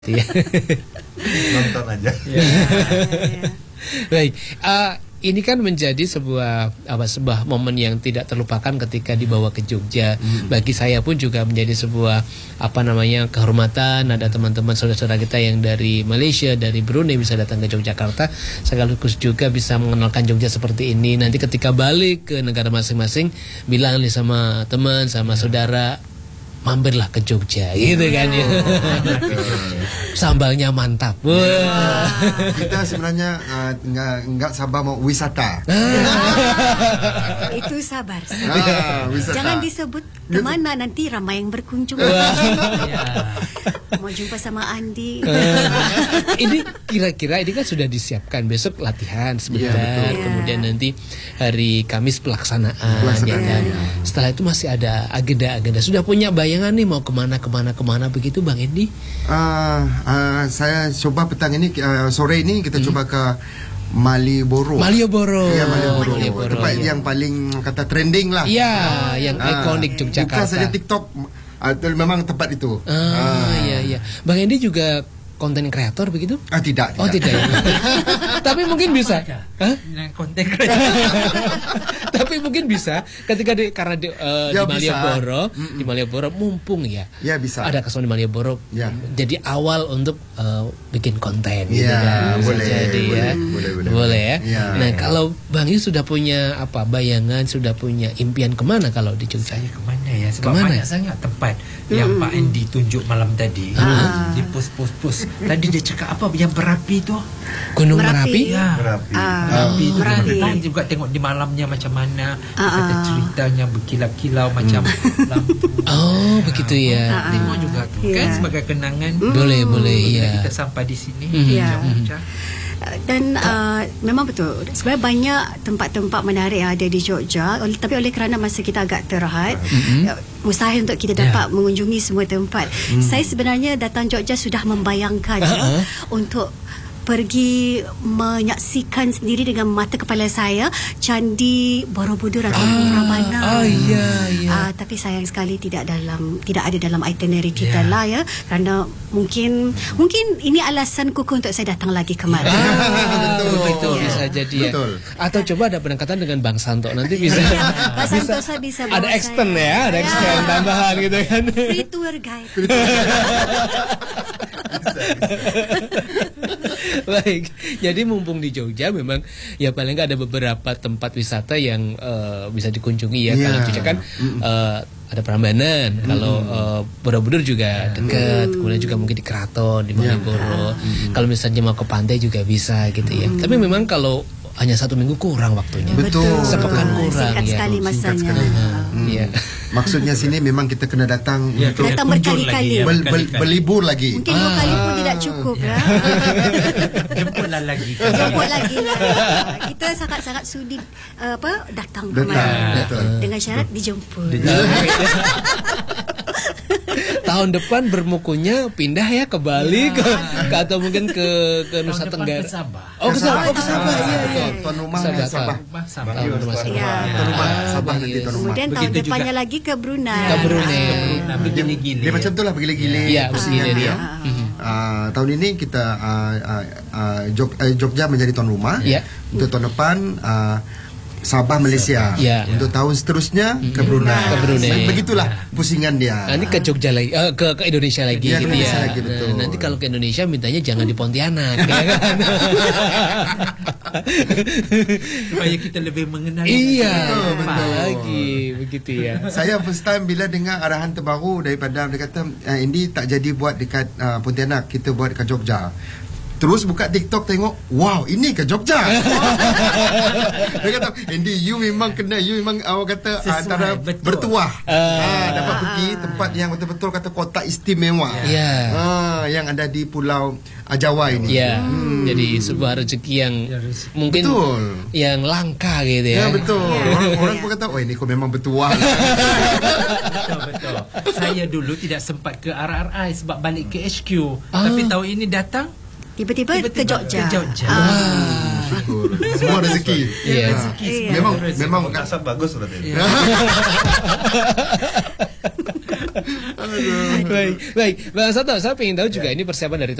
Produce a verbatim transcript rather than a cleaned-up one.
Nonton aja. Ya. Baik, uh, ini kan menjadi sebuah apa sebuah momen yang tidak terlupakan ketika dibawa ke Jogja. Hmm. Bagi saya pun juga menjadi sebuah apa namanya kehormatan. Ada teman-teman saudara-saudara kita yang dari Malaysia, dari Brunei bisa datang ke Yogyakarta, sekaligus juga bisa mengenalkan Jogja seperti ini. Nanti ketika balik ke negara masing-masing, bilang nih sama teman, sama saudara, mampirlah ke Jogja, gitu kan ya. Sambalnya mantap. Wah. Kita sebenarnya uh, nggak nggak sabar mau wisata. Itu sabar. Ah, wisata. Jangan disebut kemana, nanti ramai yang berkunjung. Mau jumpa sama Andi. Ini kira-kira ini kan sudah disiapkan, besok latihan sebentar, ya, kemudian nanti hari Kamis pelaksanaan, pelaksanaan ya kan. Ya. Setelah itu masih ada agenda-agenda. Sudah punya bayangan nih mau kemana kemana kemana begitu Bang Endi? Uh, uh, saya coba petang ini uh, sore ini kita hmm. coba ke Malioboro. Malioboro. Ya, Malioboro. Malioboro. Tempat Ya. yang paling kata trending lah. Iya, ah, yang ah, ikonik Yogyakarta. Bukan saja TikTok, uh, memang tempat itu. Ah, iya iya. Bang Endi juga konten kreator begitu? Ah tidak. Oh tidak. Ya. Tapi mungkin bisa. Hah? Konten kreator. Tapi mungkin bisa ketika di karena di, uh, ya, di Malioboro, mm-mm. di Malioboro mumpung ya. Ya bisa. Ada kesan di Malioboro. Ya. Jadi awal untuk uh, bikin konten. Ya, gitu kan. boleh, jadi boleh, ya. Boleh, boleh, boleh ya. ya. Nah kalau Bang Yu sudah punya apa bayangan, sudah punya impian kemana kalau di Jogja? Saya kemana ya? Sebab kemana? banyak sangat tempat mm. yang Pak Endi tunjuk malam tadi. Ah. Di pos-pos-pos. Tadi dia cakap apa yang berapi tu? Gunung Merapi? Merapi. Ya. Merapi. Ah. Merapi tu. Merapi. Kita juga tengok di malamnya macam mana. Ah. Kata ceritanya berkilau-kilau macam lampu. Oh, begitu ya. Ah. Tengok juga tu Yeah. kan sebagai kenangan. Mm. Boleh, boleh ya. Kita sampai di sini. Mm. Ya. Jogja. Dan uh, memang betul sebenarnya banyak tempat-tempat menarik yang ada di Jogja, oleh, tapi oleh kerana masa kita agak terhad, mm-hmm. uh, mustahil untuk kita dapat yeah. mengunjungi semua tempat. mm. Saya sebenarnya datang Jogja sudah membayangkan uh-huh. ya, untuk pergi menyaksikan sendiri dengan mata kepala saya Candi Borobudur atau ah, Prambanan. Oh iya iya. Uh, tapi sayang sekali tidak dalam tidak ada dalam itinerary kita yeah. lah ya, kerana mungkin mungkin ini alasan kukuh untuk saya datang lagi kemari. Ah, betul betul yeah. bisa jadi ya. Betul. Atau coba ada pendekatan dengan Bang Santo nanti bisa. Pak Santo saya bisa bawa ada extend saya. ya, ada extend yeah. tambahan gitu kan. Free tour guide. Baik, jadi mumpung di Jogja memang ya paling nggak ada beberapa tempat wisata yang uh, bisa dikunjungi ya. Yeah. Kalau Jogja kan uh, ada Prambanan, mm. kalau uh, Borobudur juga dekat, mm. kemudian juga mungkin di Keraton, di Malioboro. Yeah. Kalau misalnya mau ke pantai juga bisa gitu ya. Mm. Tapi memang kalau hanya satu minggu kurang waktunya. Betul. Sepekan kurang. Singkat ya. sekali masanya. Singkat sekali. Hmm. Ya. Maksudnya sini memang kita kena datang ya, untuk datang berkali-kali. Ya, bel, bel, berlibur lagi. Mungkin dua kali pun tidak cukup ya. Jemputlah lagi. Jemput lagi lah. Kita sangat-sangat sudi uh, apa datang Datang, kemari. betul. Dengan syarat dijemput. Tahun depan bermukunya pindah ya ke Bali, ya. ke, ke atau mungkin ke ke Nusa Tenggara. Ke Sabah. Oh ke Sabah, oh ke Sabah. Iya iya. Tuan rumah Sabah. Sabah. Sabah. Tuan rumah Sabah. Ya. Tuan rumah Sabah nanti tuan rumah. Kemudian tahun depannya lagi ke Brunei. Ke Brunei. Bergile-gile. Dia macam tu lah bergile-gile. Iya, bergile dia. Uh, tahun ini kita uh, uh, uh, Jog, uh, Jogja menjadi tuan rumah. Yeah. Untuk tahun depan uh, Sabah Malaysia. Yeah. Untuk tahun seterusnya ke Brunei. Ke Brunei. Begitulah pusingan dia. Nanti ke Jogja lagi, uh, ke ke Indonesia lagi ya, gitu Indonesia ya. Lagi, betul. Nah, nanti kalau ke Indonesia mintanya jangan di Pontianak ya kan. Supaya kita lebih mengenal. Iya, betul, betul. lagi begitu ya. Saya first time bila dengar arahan terbaru daripada dia kata uh, Indi tak jadi buat dekat uh, Pontianak, kita buat dekat Jogja. Terus buka TikTok tengok, wow, ini ke Jogja. Dia kata, Andy, you memang kena, you memang awak kata Sesuai, antara betul. bertuah. Uh, ha, dapat pergi tempat yang betul-betul kata kota istimewa. Yeah. Ha, yang ada di Pulau Jawa ini. Ya, hmm. jadi sebuah rezeki yang mungkin betul. yang langka gitu ya. Ya betul. Orang, orang pun kata, oh ini kau memang bertuah. Betul betul. Saya dulu tidak sempat ke R R I sebab balik ke H Q. Ah. Tapi tahun ini datang tiba-tiba, tiba-tiba ke Jogja. Ke Jogja. Ah. Semua rezeki. Ya. Rezeki. Memang memang kasar bagus berarti. Baik, baik. Bang Sato, saya ingin tahu juga ini persiapan dari